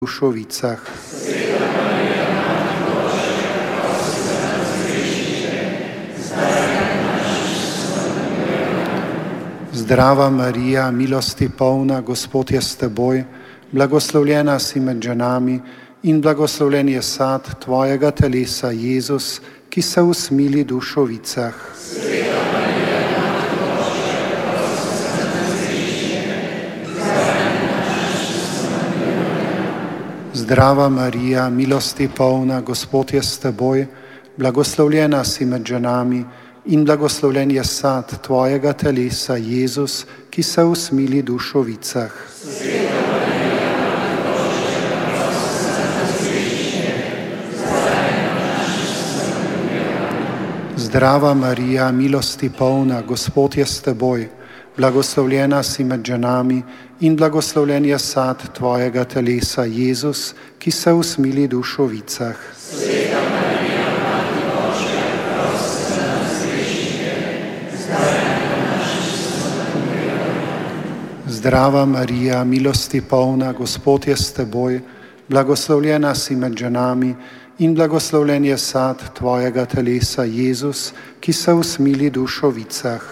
v Šovicah. Zdrava Marija, milosti polna, Gospod je s teboj, blagoslovljena si med ženami in blagoslovljen je sad tvojega telesa, Jezus, ki se usmili v Šovicah. Zdrava Marija, milosti polna, Gospod je s teboj, blagoslovljena si med ženami in blagoslovljen je sad tvojega telesa, Jezus, ki se usmili v Šovicah. Zdrava Marija, milosti polna, Gospod je s teboj, blagoslovljena si med ženami in blagoslovljen je sad tvojega telesa, Jezus, ki se usmili v Šovicah. Zdrava Marija, milosti polna, Gospod je s teboj, blagoslovljena si med ženami in blagoslovljen je sad tvojega telesa, Jezus, ki se usmili v Šovicah.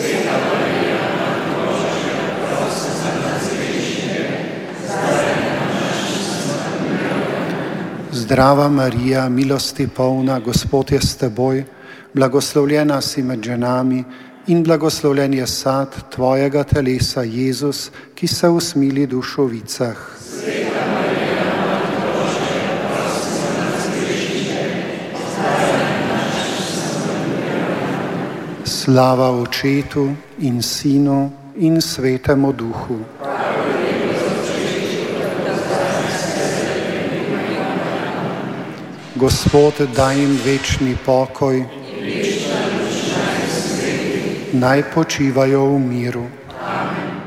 Zdrava Marija, milosti polna, Gospod je s teboj, blagoslovljena si med ženami in blagoslovljen je sad tvojega telesa, Jezus, ki se usmili v Šovicah. Slava Očetu in Sinu in Svetemu Duhu. Gospod, daj jim večni pokoj, naj počivajo v miru.